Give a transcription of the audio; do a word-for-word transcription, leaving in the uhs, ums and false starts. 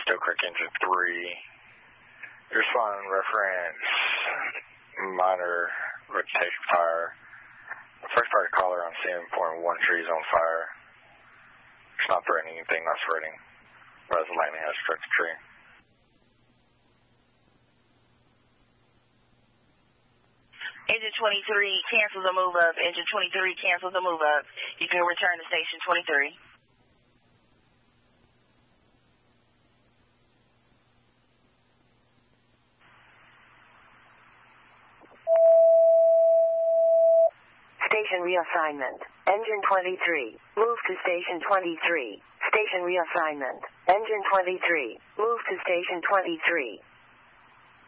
Still correct, engine three. Respond reference, minor vegetation fire. First party caller on scene informed one tree is on fire. It's not threatening anything, not threatening. Rather than landing has struck the tree. Engine twenty-three, cancel the move up. Engine twenty-three, cancel the move up. You can return to station twenty-three. Station reassignment. Engine twenty-three, move to station twenty-three. Station reassignment. Engine twenty-three, move to station twenty-three.